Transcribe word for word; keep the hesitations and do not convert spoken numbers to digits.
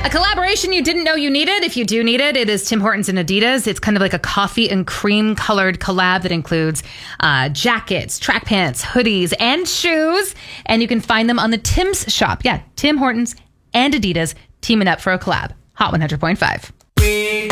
A collaboration you didn't know you needed. If you do need it, it is Tim Hortons and Adidas. It's kind of like a coffee and cream colored collab that includes uh, jackets, track pants, hoodies, and shoes. And you can find them on the Tim's shop. Yeah, Tim Hortons and Adidas teaming up for a collab. Hot one hundred point five.